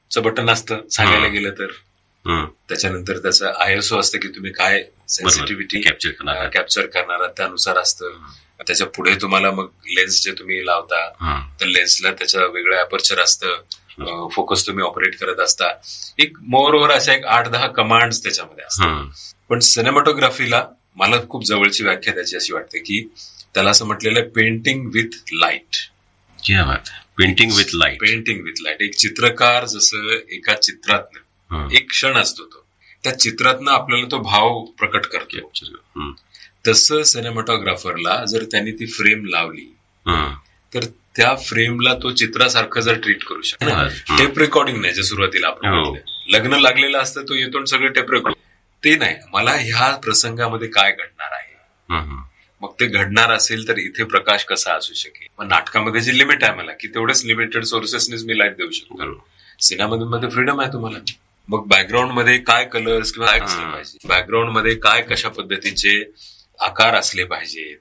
चं बटन असतं सांगायला गेलं तर. त्याच्यानंतर त्याचं ISO असतं की तुम्ही काय सेन्सिटिव्हिटी कॅप्चर करणार त्यानुसार असतं. त्याच्या पुढे तुम्हाला मग लेन्स जे तुम्ही लावता तर लेन्सला त्याचं वेगळं अपर्चर असतं, फोकस तुम्ही ऑपरेट करत असता. एक मोर ओव्हर अशा एक 8-10 कमांड्स त्याच्यामध्ये असतात. पण सिनेमॅटोग्राफीला मला खूप जवळची व्याख्या त्याची अशी वाटते की त्याला असं म्हटलेलं आहे painting with light. Painting with light. Painting with light. एक चित्रकार जसं एका चित्रातनं एक क्षण असतो तो, त्या चित्रातनं आपल्याला तो भाव प्रकट करतो, तसं सिनेमॅटोग्राफरला जर त्यांनी ती फ्रेम लावली तर त्या फ्रेमला तो चित्रासारखं जर ट्रीट करू शकतो. टेप रेकॉर्डिंग नाही जे सुरुवातीला आपण लग्न लागलेलं असतं, तो येतो सगळं टेप रेकॉर्डिंग, ते नाही. मला ह्या प्रसंगामध्ये काय घडणार आहे, मग ते घडणार असेल तर इथे प्रकाश कसा असू शकेल. मग नाटकामध्ये जी लिमिट आहे मला की तेवढेच लिमिटेड सोर्सेसनीच मी लाईट देऊ शकतो. सिनेमामध्ये फ्रीडम आहे तुम्हाला. मग बॅकग्राऊंड मध्ये काय कलर्स किंवा काय असले पाहिजे, बॅकग्राऊंड मध्ये काय कशा पद्धतीचे आकार असले पाहिजेत,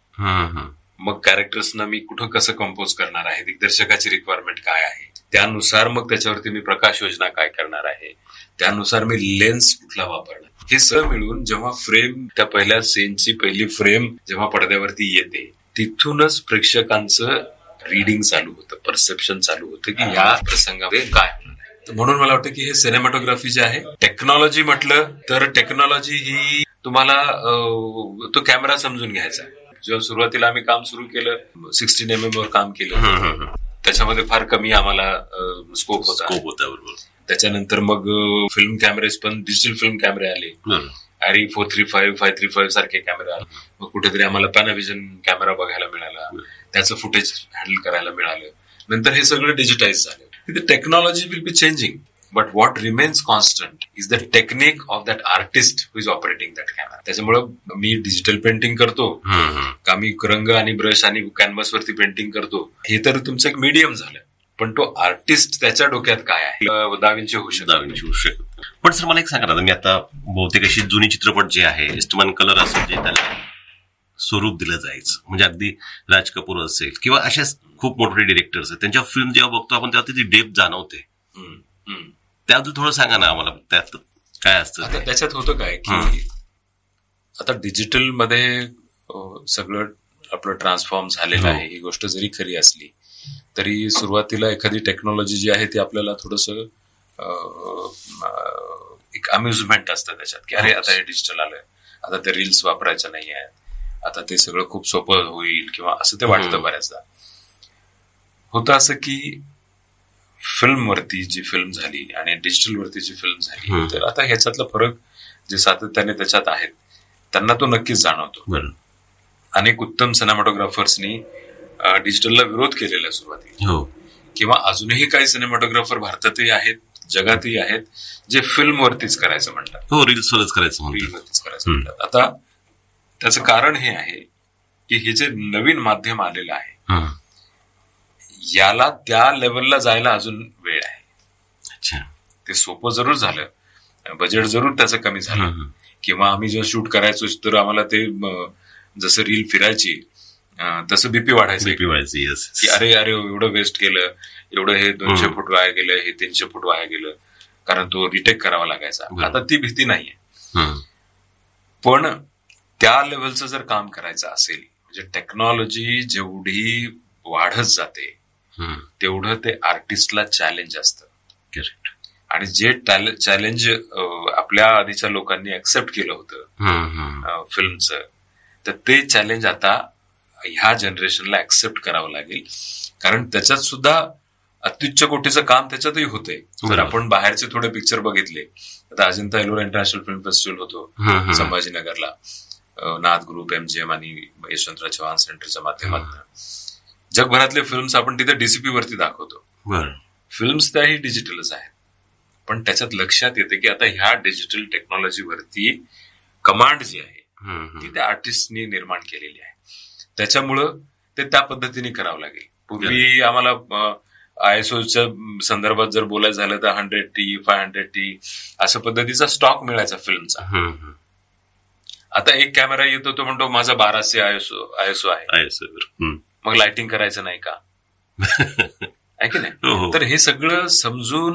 मग कॅरेक्टर्सना मी कुठं कसं कंपोज करणार आहे, दिग्दर्शकाची रिक्वायरमेंट काय आहे, त्यानुसार मग त्याच्यावरती मी प्रकाश योजना काय करणार आहे, त्यानुसार मी लेन्स कुठला वापरणार, हे सगळं मिळून जेव्हा फ्रेम त्या पहिल्या सीनची पहिली फ्रेम जेव्हा पडद्यावरती येते तिथूनच प्रेक्षकांचं रीडिंग चालू होतं, परसेप्शन चालू होतं की या प्रसंगामध्ये काय होणार आहे. म्हणून मला वाटतं की हे सिनेमॅटोग्राफी जे आहे, टेक्नॉलॉजी म्हटलं तर टेक्नॉलॉजी ही तुम्हाला तो कॅमेरा समजून घ्यायचा. जेव्हा सुरुवातीला आम्ही काम सुरू केलं 16mm वर काम केलं, त्याच्यामध्ये फार कमी आम्हाला स्कोप होता. बरोबर. त्याच्यानंतर मग फिल्म कॅमेरेज पण डिजिटल फिल्म कॅमेरे आले, ARRI 435, 535 सारखे कॅमेरे आले. मग कुठेतरी आम्हाला पॅनाव्हिजन कॅमेरा बघायला मिळाला, त्याचं फुटेज हँडल करायला मिळालं. नंतर हे सगळं डिजिटाईज झालं. The technology will be changing, but what remains constant is the technique of that artist who is operating that camera. त्याच्यामुळं मी डिजिटल पेंटिंग करतो का मी रंग आणि ब्रश आणि कॅनव्हासवरती पेंटिंग करतो, हे तर तुमचं एक मीडियम झालं. पण तो आर्टिस्ट त्याच्या डोक्यात काय आहे, दा विंची होऊ शकतो. पण सर मला एक सांगा ना, मी आता बहुतेक अशी जुनी चित्रपट जे आहे इस्टमन कलर असेल जे त्याला स्वरूप दिलं जायचं, म्हणजे अगदी राज कपूर असेल किंवा अशा खूप मोठे डिरेक्टर्स आहेत, त्यांच्या फिल्म जेव्हा बघतो आपण तेव्हा ती डेप्थ जाणवते. त्याबद्दल थोडं सांगा ना आम्हाला, त्यात काय असतं. आता त्याच्यात होतं काय की आता डिजिटल मध्ये सगळं आपलं ट्रान्सफॉर्म झालेलं आहे. ही गोष्ट जरी खरी असली तरी सुरुवातीला एखादी टेक्नॉलॉजी जी आहे ती आपल्याला थोडंसं एक अम्युजमेंट असतं त्याच्यात की अरे आता हे डिजिटल आलंय, आता ते रील्स वापरायच्या नाही आहेत, आता ते सगळं खूप सोपं होईल किंवा असं ते वाटतं. बऱ्याचदा होतं असं की फिल्मवरती जी फिल्म झाली आणि डिजिटलवरती जी फिल्म झाली, तर आता ह्याच्यातला फरक जे सातत्याने त्याच्यात आहेत त्यांना तो नक्कीच जाणवतो. अनेक उत्तम सिनेमॅटोग्राफर्सनी डिजिटलला विरोध केलेला सुरुवातीला, किंवा अजूनही काही सिनेमॅटोग्राफर भारतातही आहेत, जगातही आहेत, जे फिल्मवरतीच करायचं म्हणतात, रील्सवरच करायचं म्हणतात. आता त्याचं कारण हे आहे की हे जे नवीन माध्यम आलेलं आहे याला त्या लेवलला जायला अजून वेळ आहे. अच्छा. ते सोपं जरूर झालं, बजेट जरूर त्याचं कमी झालं, किंवा आम्ही जेव्हा शूट करायचो तर आम्हाला ते जसं रील फिरायची तसं बीपी वाढायचं की अरे अरे एवढं वेस्ट केलं, एवढं हे 200 फूट वाया गेलं, हे 300 फूट वाया गेलं, कारण तो रिटेक करावा लागायचा. आता ती भीती नाहीये. पण त्या लेवलचं जर काम करायचं असेल, म्हणजे टेक्नॉलॉजी जेवढी वाढत जाते तेवढं ते आर्टिस्टला चॅलेंज असतं. करेक्ट. आणि जे चॅलेंज आपल्या आधीच्या लोकांनी ऍक्सेप्ट केलं होतं फिल्मचं, तर ते चॅलेंज आता ह्या जनरेशनला ऍक्सेप्ट करावं लागेल. कारण त्याच्यात सुद्धा अत्युच्च कोटीचं काम त्याच्यातही होतंय. जर आपण बाहेरचे थोडे पिक्चर बघितले, आता Ajanta Ellora international film festival होतो संभाजीनगरला, नाथ ग्रुप, MGM आणि यशवंतराव चव्हाण सेंटरच्या माध्यमातून. जगभरातले फिल्म्स आपण तिथे DCP वरती दाखवतो. फिल्म्स त्याही डिजिटलच आहेत, पण त्याच्यात लक्षात येते की आता ह्या डिजिटल टेक्नॉलॉजीवरती कमांड जी आहे ती त्या आर्टिस्टनी निर्माण केलेली आहे. त्याच्यामुळं ते त्या पद्धतीने करावं लागेल. पूर्वी आम्हाला ISOच्या संदर्भात जर बोलायचं झालं तर 100T, 500T अशा पद्धतीचा स्टॉक मिळायचा फिल्मचा. आता एक कॅमेरा येतो, तो म्हणतो माझा 1200 ISO आहे, मग लाइटिंग करायचं नाही का, आहे की नाही. तर हे सगळं समजून